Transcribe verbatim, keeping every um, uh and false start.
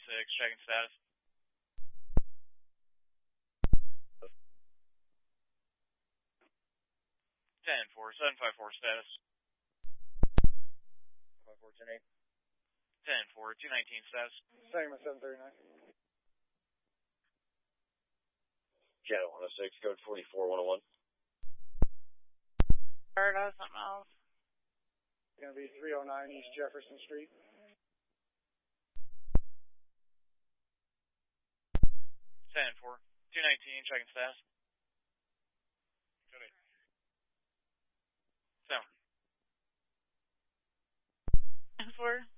twenty-six, checking status. ten four, seven five four status. five four, ten eight. ten four, two nineteen status. Segment seven thirty-nine. Channel one oh six, code forty-four one oh one. Heard of something else. It's going to be three oh nine East Jefferson Street. ten four, two nineteen, checking status. Seven. ten four.